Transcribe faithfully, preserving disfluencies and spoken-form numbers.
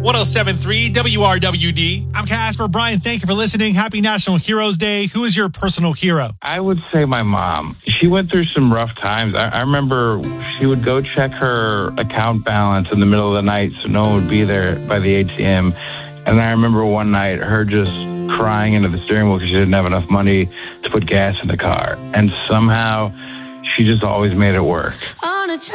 one oh seven point three W R W D. I'm Casper. Brian, thank you for listening. Happy National Heroes Day. Who is your personal hero? I would say my mom. She went through some rough times. I, I remember she would go check her account balance in the middle of the night so no one would be there by the A T M. And I remember one night her just crying into the steering wheel because she didn't have enough money to put gas in the car. And somehow she just always made it work.